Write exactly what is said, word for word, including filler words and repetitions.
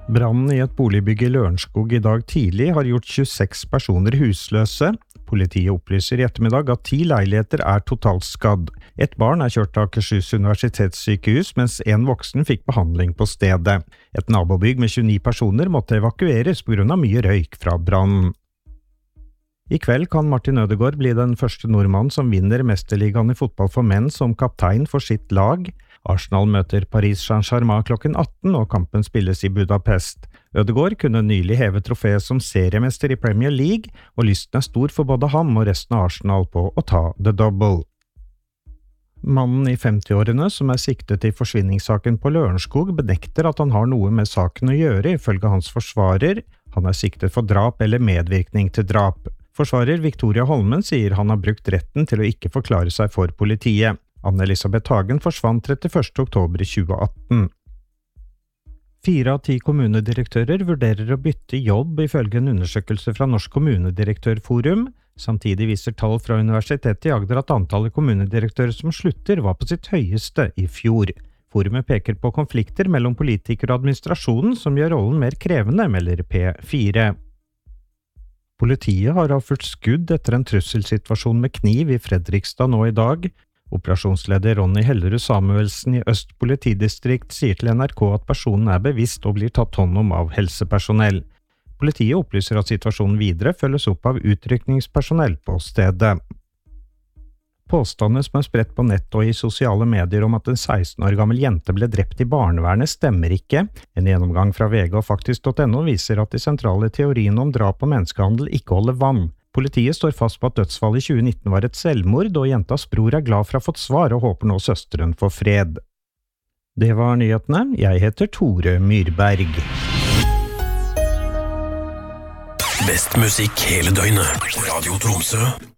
Brannen i et boligbygg i Lørenskog i dag tidlig har gjort tjueseks personer husløse. Politiet opplyser i ettermiddag at ti leiligheter er totalt skadd. Et barn er kjørt til Akershus universitetssykehus, mens en voksen fikk behandling på stedet. Et nabobygg med tjueni personer måtte evakueres på grunn av mye røyk fra brannen. I kveld kan Martin Ødegaard bli den første nordmann som vinner Mesterligaen i fotball for menn som kaptein for sitt lag. Arsenal møter Paris Saint-Germain klokken atten, og kampen spilles i Budapest. Ødegaard kunne nylig heve trofeet som seriemester i Premier League, og lysten er stor for både ham og resten av Arsenal på å ta the double. Mannen i femtiårene som er siktet i forsvinningssaken på Lørenskog benekter at han har noe med saken å gjøre, ifølge hans forsvarer. Han er siktet for drap eller medvirkning til drap. Forsvarer Victoria Holmen sier han har brukt retten til å ikke forklare seg for politiet. Anne-Elisabeth Hagen forsvant trettiførste oktober i tjue atten. Fire av ti kommunedirektører vurderer å bytte jobb ifølge en undersøkelse fra Norsk kommunedirektørforum. Samtidig viser tall fra Universitetet i Agder at antallet kommunedirektører som slutter var på sitt høyeste i fjor. Forumet peker på konflikter mellom politikere og administrasjonen som gjør rollen mer krevende, melder P fire. Politiet har avført skudd etter en trusselsituasjon med kniv i Fredrikstad nå i dag. Operasjonsleder Ronny Hellerud Samuelsen i Øst politidistrikt sier til N R K at personen er bevisst og blir tatt hånd om av helsepersonell. Politiet opplyser at situasjonen videre følges opp av utrykningspersonell på stedet. Påstandene som er spredt på nett og i sosiale medier om at en seksten år gammel jente ble drept i barnevernet stemmer ikke. En gjennomgang fra V G og faktisk punktum no viser at de sentrale teoriene om drap og menneskehandel ikke holder vann. Politiet står fast på at dødsfallet i tjue nitten var et selvmord, og jentas bror er glad for å ha fått svar og håper nå søsteren får fred. Det var nyhetene. Jeg heter Tore Myrberg. Best musikk hele døgnet. Radio Tromsø.